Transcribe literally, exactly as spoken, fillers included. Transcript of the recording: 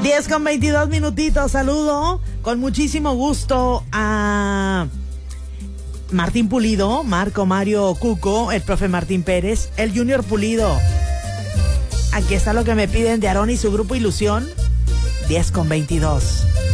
diez con veintidós minutitos. Saludo con muchísimo gusto a Martín Pulido, Marco Mario Cuco, el profe Martín Pérez, el Junior Pulido. Aquí está lo que me piden de Aarón y su grupo Ilusión. diez con veintidós.